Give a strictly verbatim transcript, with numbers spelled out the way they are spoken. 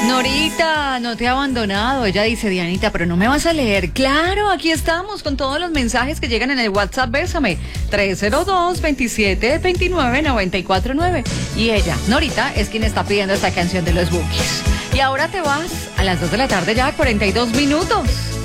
Norita, no te he abandonado. Ella dice, Dianita, pero no me vas a leer. Claro, aquí estamos con todos los mensajes que llegan en el WhatsApp Bésame, tres cero dos, veintisiete veintinueve, noventa y cuatro nueve. Y ella, Norita, es quien está pidiendo esta canción de los Bukis. Y ahora te vas a las dos de la tarde ya, cuarenta y dos minutos.